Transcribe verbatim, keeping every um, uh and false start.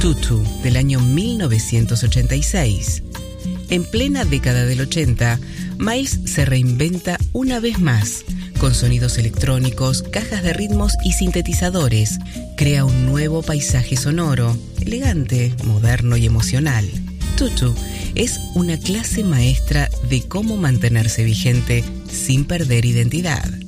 Tutu, del año mil novecientos ochenta y seis. En plena década del ochenta, Miles se reinventa una vez más. Con sonidos electrónicos, cajas de ritmos y sintetizadores, crea un nuevo paisaje sonoro, elegante, moderno y emocional. Tutu es una clase maestra de cómo mantenerse vigente sin perder identidad.